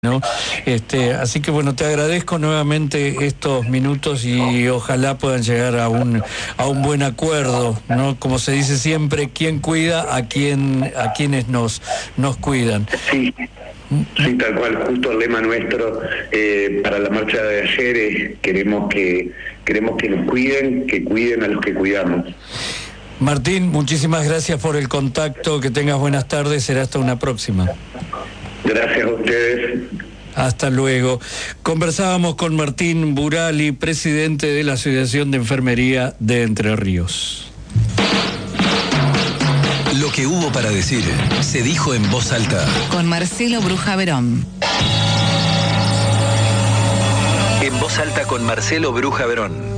¿no? Así que bueno, te agradezco nuevamente estos minutos y ojalá puedan llegar a un buen acuerdo, ¿no? Como se dice siempre, ¿quién cuida a quienes nos cuidan? Sí, tal cual, justo el lema nuestro para la marcha de ayer es queremos que nos cuiden, que cuiden a los que cuidamos. Martín, muchísimas gracias por el contacto, que tengas buenas tardes, será hasta una próxima. Gracias a ustedes. Hasta luego. Conversábamos con Martín Burali, presidente de la Asociación de Enfermería de Entre Ríos. Lo que hubo para decir se dijo en voz alta. Con Marcelo Bruja Verón. En voz alta con Marcelo Bruja Verón.